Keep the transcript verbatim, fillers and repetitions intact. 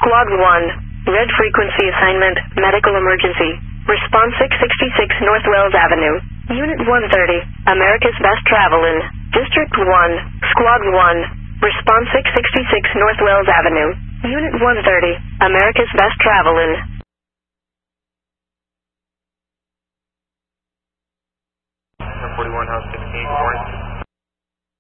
Squad one, red frequency assignment, medical emergency. Response six sixty-six North Wells Avenue. Unit one thirty, America's Best Travelin'. District one, Squad one, response six sixty-six North Wells Avenue. Unit one thirty, America's Best Travelin'. forty-one, House sixteen, good morning.